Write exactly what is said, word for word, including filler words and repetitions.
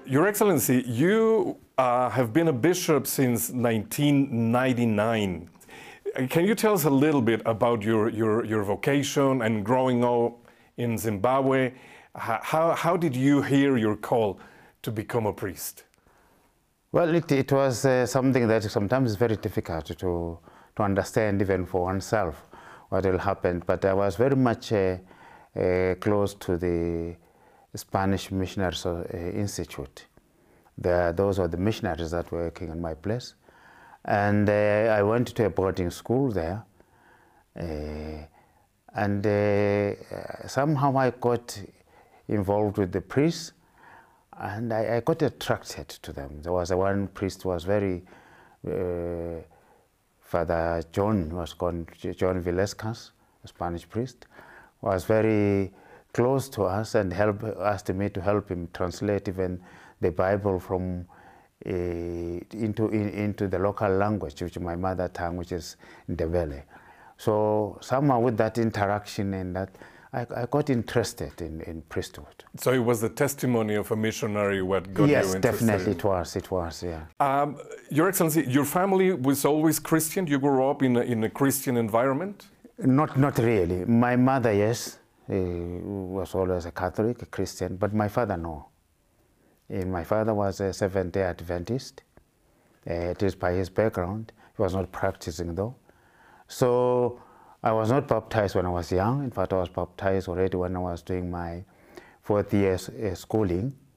Your Excellency, you uh, have been a bishop since nineteen ninety-nine. Can you tell us a little bit about your, your, your vocation and growing up in Zimbabwe? How, how did you hear your call to become a priest? Well, it, it was uh, something that sometimes is very difficult to, to understand even for oneself what will happen. But I was very much uh, uh, close to the Spanish Missionaries uh, Institute. The, those are the missionaries that were working in my place. And uh, I went to a boarding school there. Uh, and uh, somehow I got involved with the priests, and I, I got attracted to them. There was a one priest who was very, uh, Father John was called John Vilescas, a Spanish priest, was very close to us and helped, asked me to help him translate even the Bible from uh, into, in, into the local language, which is my mother tongue, which is Ndebele. So somehow with that interaction and that, I, I got interested in, in priesthood. So it was the testimony of a missionary what got yes, you interested? Yes, definitely it was, it was, yeah. Um, Your Excellency, your family was always Christian? You grew up in a, in a Christian environment? Not, not really. My mother, yes, uh, was always a Catholic, a Christian, but my father, no. Uh, my father was a Seventh-day Adventist. Uh, it is by his background. He was not practicing though. So I was not baptized when I was young. In fact, I was baptized already when I was doing my fourth year uh, schooling